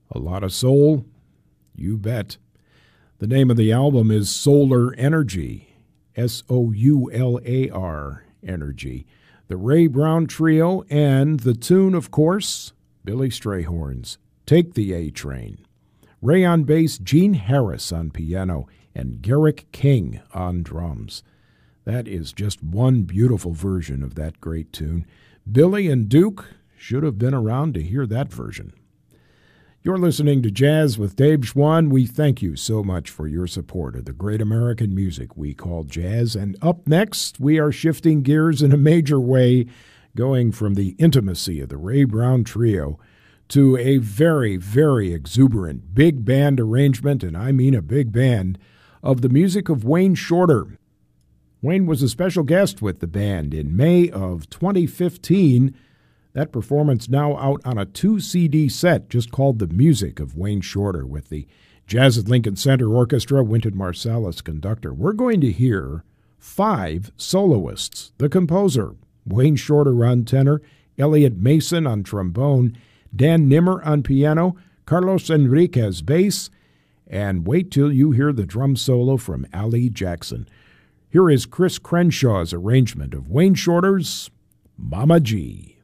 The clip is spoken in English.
A lot of soul? You bet. The name of the album is Solar Energy, Soular Energy. The Ray Brown Trio, and the tune, of course, Billy Strayhorn's Take the A-Train. Ray on bass, Gene Harris on piano, and Garrick King on drums. That is just one beautiful version of that great tune. Billy and Duke should have been around to hear that version. You're listening to Jazz with Dave Schwann. We thank you so much for your support of the great American music we call jazz. And up next, we are shifting gears in a major way, going from the intimacy of the Ray Brown Trio to a very, very exuberant big band arrangement, and I mean a big band, of the music of Wayne Shorter. Wayne was a special guest with the band in May of 2015. That performance now out on a 2-CD set just called The Music of Wayne Shorter with the Jazz at Lincoln Center Orchestra, Wynton Marsalis conductor. We're going to hear 5 soloists. The composer, Wayne Shorter on tenor, Elliot Mason on trombone, Dan Nimmer on piano, Carlos Enriquez bass, and wait till you hear the drum solo from Ali Jackson. Here is Chris Crenshaw's arrangement of Wayne Shorter's Mama G.